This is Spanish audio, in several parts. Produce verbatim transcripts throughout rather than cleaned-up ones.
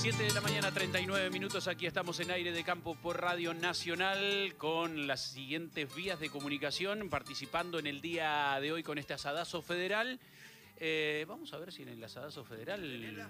siete de la mañana, treinta y nueve minutos. Aquí estamos en Aire de Campo por Radio Nacional con las siguientes vías de comunicación, participando en el día de hoy con este asadazo federal. Eh, vamos a ver si en el asadazo federal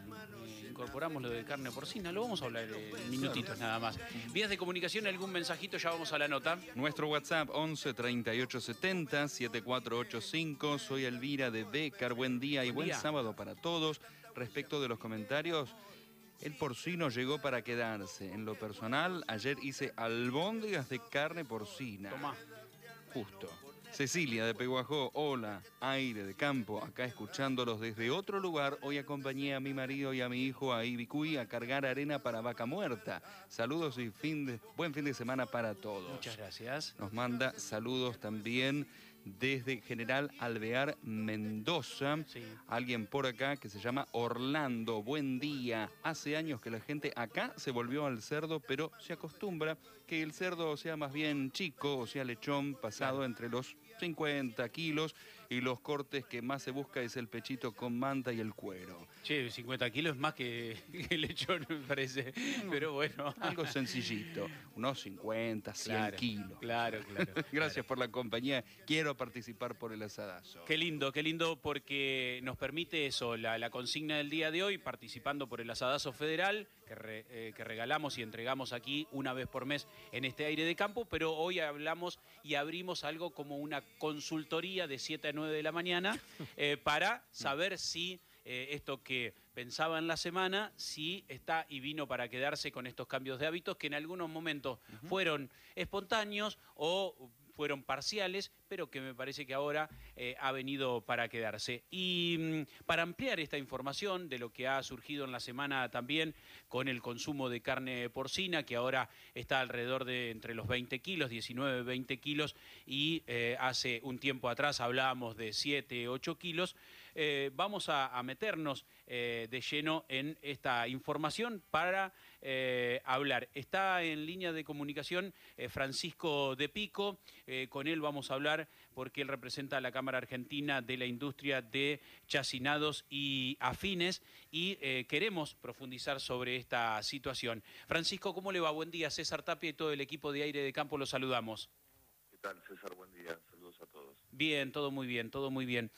eh, incorporamos lo de carne porcina. Lo vamos a hablar en minutitos nada más. Vías de comunicación, algún mensajito, ya vamos a la nota. Nuestro WhatsApp once, treinta y ocho, setenta, setenta y cuatro ochenta y cinco. Soy Elvira de Bécar. Buen día y buen, buen sábado para todos. Respecto de los comentarios, el porcino llegó para quedarse. En lo personal, ayer hice albóndigas de carne porcina. Tomá. Justo. Cecilia de Peguajó, hola, Aire de Campo, acá escuchándolos desde otro lugar. Hoy acompañé a mi marido y a mi hijo a Ibicuy a cargar arena para Vaca Muerta. Saludos y fin de, buen fin de semana para todos. Muchas gracias. Nos manda saludos también desde General Alvear, Mendoza. Sí. Alguien por acá que se llama Orlando. Buen día. Hace años que la gente acá se volvió al cerdo, pero se acostumbra que el cerdo sea más bien chico, o sea lechón, pasado entre los cincuenta kilos, y los cortes que más se busca es el pechito con manta y el cuero. Che, cincuenta kilos es más que, que el lechón, me parece. No, pero bueno. Algo sencillito. Unos cincuenta, cien claro, kilos. Claro, claro. Gracias claro. por la compañía. Quiero participar por el asadazo. Qué lindo, qué lindo, porque nos permite eso, la, la consigna del día de hoy, participando por el asadazo federal, que, re, eh, que regalamos y entregamos aquí una vez por mes en este Aire de Campo, pero hoy hablamos y abrimos algo como una consultoría de siete a nueve de la mañana eh, para saber si eh, esto que pensaba en la semana, si está y vino para quedarse con estos cambios de hábitos que en algunos momentos uh-huh. fueron espontáneos o fueron parciales, pero que me parece que ahora eh, ha venido para quedarse. Y mmm, para ampliar esta información de lo que ha surgido en la semana también con el consumo de carne porcina, que ahora está alrededor de entre los veinte kilos, diecinueve, veinte kilos, y eh, hace un tiempo atrás hablábamos de siete, ocho kilos, eh, vamos a, a meternos eh, de lleno en esta información para eh, hablar. Está en línea de comunicación eh, Francisco de Pico. Eh, con él vamos a hablar porque él representa a la Cámara Argentina de la Industria de Chacinados y Afines y eh, queremos profundizar sobre esta situación. Francisco, ¿cómo le va? Buen día. César Tapia y todo el equipo de Aire de Campo los saludamos. ¿Qué tal, César? Buen día. Saludos a todos. Bien, todo muy bien, todo muy bien.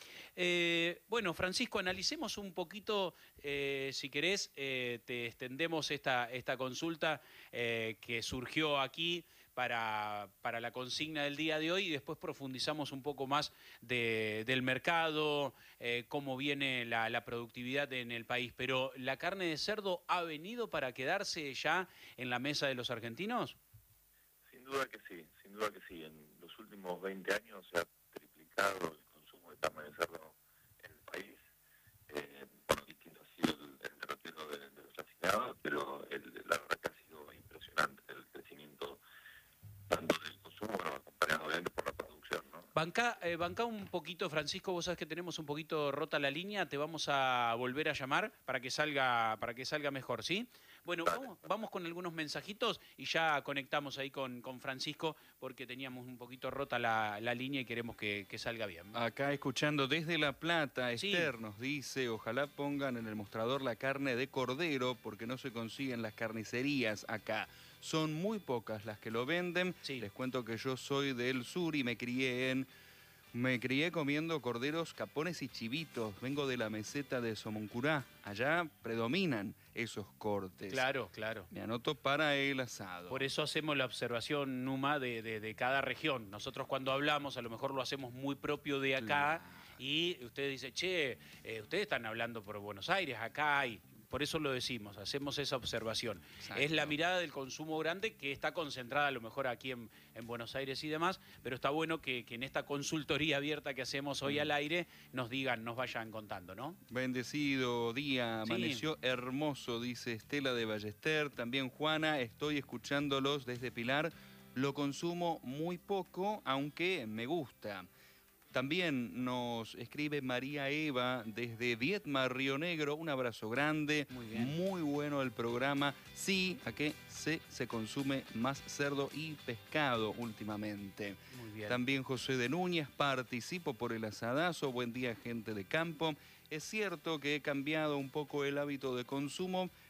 Eh, bueno, Francisco, analicemos un poquito, eh, si querés, eh, te extendemos esta, esta consulta eh, que surgió aquí para, para la consigna del día de hoy y después profundizamos un poco más de, del mercado, eh, cómo viene la, la productividad en el país. Pero, ¿la carne de cerdo ha venido para quedarse ya en la mesa de los argentinos? Sin duda que sí, sin duda que sí. En los últimos veinte años se ha triplicado el consumo de carne de cerdo en el país. Eh, bueno, distinto ha sido el, el derrotero de, de los chacinados, pero el, la verdad que ha sido impresionante el crecimiento tanto del consumo, bueno, acompañado obviamente por la producción, ¿no? Banca, eh, banca un poquito, Francisco, vos sabés que tenemos un poquito rota la línea, te vamos a volver a llamar para que salga, para que salga mejor, ¿sí? Bueno, vamos, vamos con algunos mensajitos y ya conectamos ahí con, con Francisco porque teníamos un poquito rota la, la línea y queremos que, que salga bien. Acá escuchando desde La Plata, sí. Esther nos dice, ojalá pongan en el mostrador la carne de cordero porque no se consiguen las carnicerías acá. Son muy pocas las que lo venden. Sí. Les cuento que yo soy del sur y me crié en... Me crié comiendo corderos, capones y chivitos. Vengo de la meseta de Somoncurá. Allá predominan esos cortes. Claro, claro. Me anoto para el asado. Por eso hacemos la observación, Numa, de, de, de cada región. Nosotros cuando hablamos, a lo mejor lo hacemos muy propio de acá. Claro. Y usted dice, che, eh, ustedes están hablando por Buenos Aires, acá hay... Por eso lo decimos, hacemos esa observación. Exacto. Es la mirada del consumo grande que está concentrada a lo mejor aquí en, en Buenos Aires y demás, pero está bueno que, que en esta consultoría abierta que hacemos hoy mm. al aire nos digan, nos vayan contando, ¿no? Bendecido día, amaneció sí. hermoso, dice Estela de Ballester. También Juana, estoy escuchándolos desde Pilar. Lo consumo muy poco, aunque me gusta. También nos escribe María Eva desde Viedma, Río Negro. Un abrazo grande. Muy bien. Muy bueno el programa. Sí, a que se, se consume más cerdo y pescado últimamente. Muy bien. También José de Núñez, participo por el asadazo. Buen día, gente de campo. Es cierto que he cambiado un poco el hábito de consumo,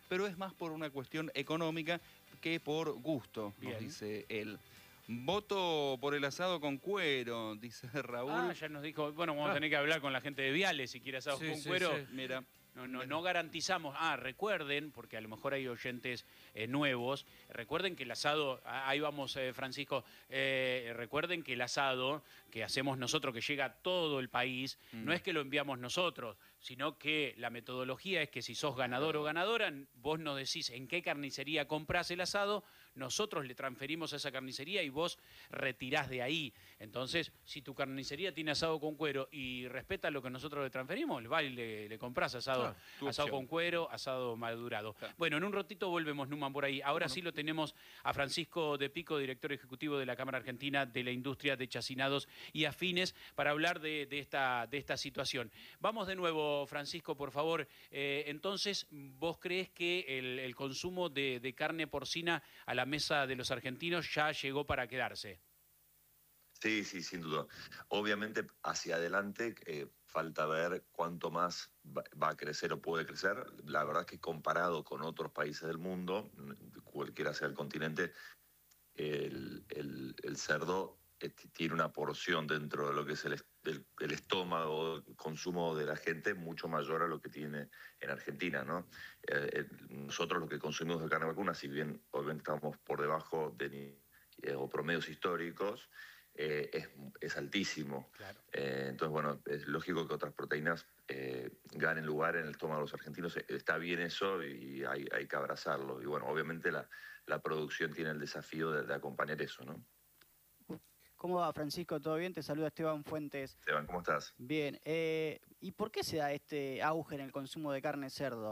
pero es más por una cuestión económica que por gusto, nos Bien. dice él. Voto por el asado con cuero, dice Raúl. Ah, ya nos dijo, bueno, vamos ah. a tener que hablar con la gente de Viales si quiere asado sí, con sí, cuero. Sí. Mira. No, no, no garantizamos. Ah, recuerden, porque a lo mejor hay oyentes eh, nuevos, recuerden que el asado, ahí vamos eh, Francisco, eh, recuerden que el asado que hacemos nosotros, que llega a todo el país, mm. no es que lo enviamos nosotros, sino que la metodología es que si sos ganador o ganadora, vos nos decís en qué carnicería comprás el asado, nosotros le transferimos a esa carnicería y vos retirás de ahí. Entonces, si tu carnicería tiene asado con cuero y respeta lo que nosotros le transferimos, va y le, le comprás asado, ah, asado con cuero, asado madurado. Ah. Bueno, en un ratito volvemos, Numan, por ahí. Ahora bueno. sí lo tenemos a Francisco de Pico, director ejecutivo de la Cámara Argentina de la Industria de Chacinados y Afines, para hablar de, de, esta, de esta situación. Vamos de nuevo, Francisco, por favor. Eh, entonces, ¿vos crees que el, el consumo de, de carne porcina a la mesa de los argentinos ya llegó para quedarse? Sí, sí, sin duda. Obviamente, hacia adelante eh, falta ver cuánto más va, va a crecer o puede crecer. La verdad es que comparado con otros países del mundo, cualquiera sea el continente, el, el, el cerdo tiene una porción dentro de lo que es el, el, el estómago, el consumo de la gente mucho mayor a lo que tiene en Argentina, ¿no? Eh, nosotros lo que consumimos de carne vacuna, si bien obviamente estamos por debajo de eh, o promedios históricos, eh, es, es altísimo. Claro. Eh, entonces, bueno, es lógico que otras proteínas eh, ganen lugar en el estómago de los argentinos. Está bien eso y hay, hay que abrazarlo. Y bueno, obviamente la, la producción tiene el desafío de, de acompañar eso, ¿no? ¿Cómo va, Francisco? ¿Todo bien? Te saluda Esteban Fuentes. Esteban, ¿cómo estás? Bien. Eh, ¿Y por qué se da este auge en el consumo de carne de cerdo?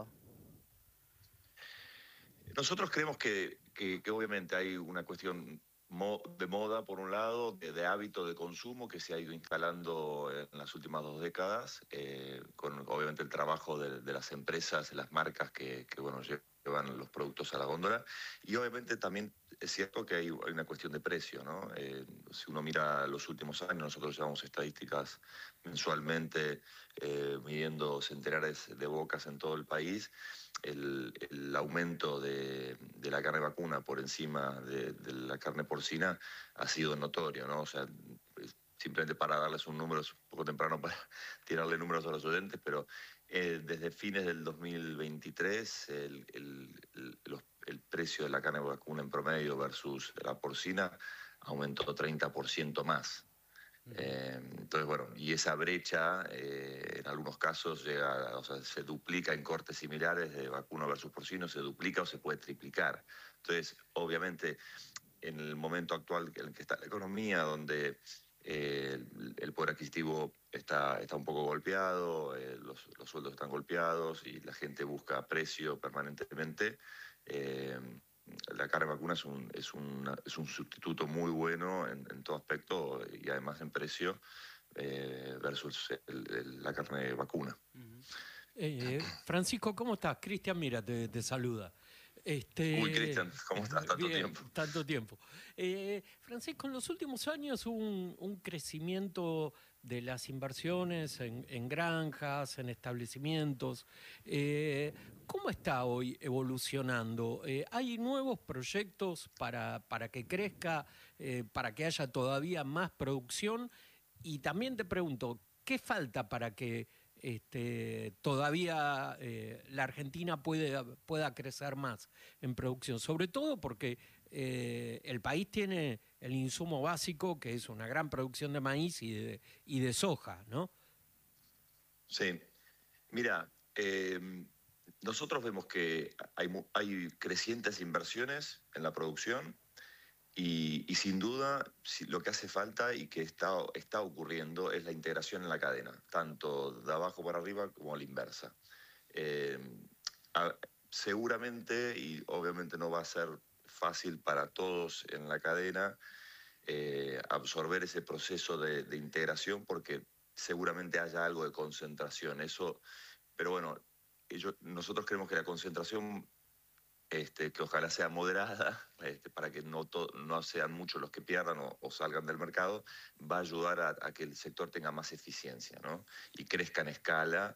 Nosotros creemos que, que, que obviamente hay una cuestión de moda, por un lado, de, de hábito de consumo que se ha ido instalando en las últimas dos décadas, eh, con obviamente el trabajo de, de las empresas, de las marcas que, que bueno, llevan los productos a la góndola. Y obviamente también es cierto que hay, hay una cuestión de precio, ¿no? Eh, si uno mira los últimos años, nosotros llevamos estadísticas mensualmente eh, midiendo centenares de bocas en todo el país. El, el aumento de, de la carne vacuna por encima de, de la carne porcina ha sido notorio, ¿no? O sea, simplemente para darles un número, es un poco temprano para tirarle números a los oyentes, pero eh, desde fines del dos mil veintitrés el, el, el, los, el precio de la carne vacuna en promedio versus la porcina aumentó treinta por ciento más. Eh, entonces, bueno, y esa brecha eh, en algunos casos llega, o sea, se duplica en cortes similares de vacuno versus porcino, se duplica o se puede triplicar. Entonces, obviamente, en el momento actual en el que está la economía, donde eh, el, el poder adquisitivo está, está un poco golpeado, eh, los, los sueldos están golpeados y la gente busca precio permanentemente, eh, la carne vacuna es un, es, una, es un sustituto muy bueno en, en todo aspecto y además en precio eh, versus el, el, la carne vacuna. Uh-huh. eh, Francisco, ¿cómo estás? Cristian, mira, te, te saluda. Este, Uy, Cristian, ¿cómo estás? Tanto bien, tiempo. Tanto tiempo. Eh, Francisco, en los últimos años hubo un, un crecimiento de las inversiones en, en granjas, en establecimientos. Eh, ¿Cómo está hoy evolucionando? Eh, ¿Hay nuevos proyectos para, para que crezca, eh, para que haya todavía más producción? Y también te pregunto, ¿qué falta para que este, todavía eh, la Argentina puede, pueda crecer más en producción? Sobre todo porque eh, el país tiene el insumo básico, que es una gran producción de maíz y de, y de soja, ¿no? Sí. Mira, eh, nosotros vemos que hay, hay crecientes inversiones en la producción y, y sin duda lo que hace falta y que está, está ocurriendo es la integración en la cadena, tanto de abajo para arriba como a la inversa. Eh, a, seguramente, y obviamente no va a ser fácil para todos en la cadena, eh, absorber ese proceso de, de integración porque seguramente haya algo de concentración. Eso, pero bueno, ellos, nosotros creemos que la concentración, este, que ojalá sea moderada, este, para que no, to, no sean muchos los que pierdan o, o salgan del mercado, va a ayudar a, a que el sector tenga más eficiencia, ¿no? Y crezca en escala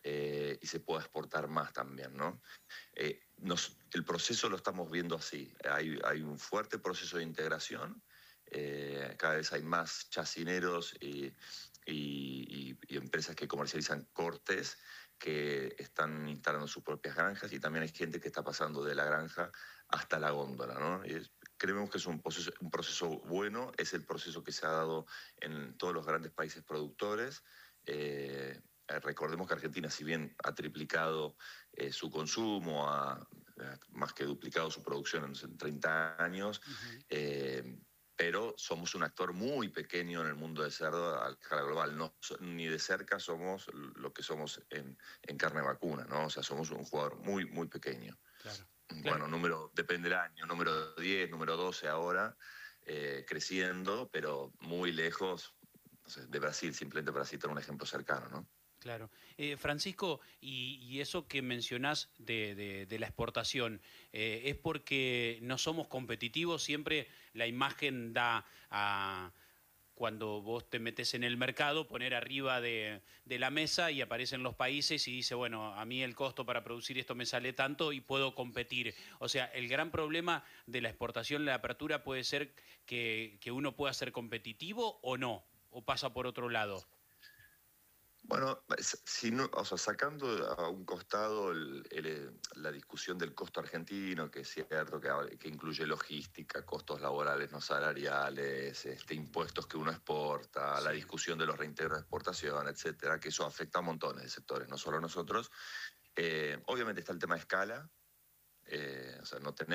eh, y se pueda exportar más también, ¿no? Eh, nos, el proceso lo estamos viendo así. Hay, hay un fuerte proceso de integración. Eh, cada vez hay más chacineros y, y, y, y empresas que comercializan cortes que están instalando sus propias granjas, y también hay gente que está pasando de la granja hasta la góndola, ¿no? Es, creemos que es un proceso, un proceso bueno, es el proceso que se ha dado en todos los grandes países productores. Eh, recordemos que Argentina, si bien ha triplicado eh, su consumo, ha, ha más que duplicado su producción en treinta años, uh-huh. eh, pero somos un actor muy pequeño en el mundo del cerdo a escala global. No, ni de cerca somos lo que somos en, en carne vacuna, ¿no? O sea, somos un jugador muy, muy pequeño. Claro. Bueno, claro. número, depende del año, número diez, número doce ahora, eh, creciendo, pero muy lejos, no sé, de Brasil, simplemente para citar un ejemplo cercano, ¿no? Claro. Eh, Francisco, y, y eso que mencionás de, de, de la exportación, eh, ¿es porque no somos competitivos? Siempre la imagen da a, cuando vos te metes en el mercado, poner arriba de, de la mesa y aparecen los países y dice, bueno, a mí el costo para producir esto me sale tanto y puedo competir. O sea, el gran problema de la exportación, la apertura, puede ser que, que uno pueda ser competitivo o no, o pasa por otro lado. Bueno, si no, o sea, sacando a un costado el, el, la discusión del costo argentino, que es cierto que, que incluye logística, costos laborales no salariales, este, impuestos que uno exporta, sí. La discusión de los reintegros de exportación, etcétera, que eso afecta a montones de sectores, no solo a nosotros. Eh, obviamente está el tema de escala, eh, o sea, no tenemos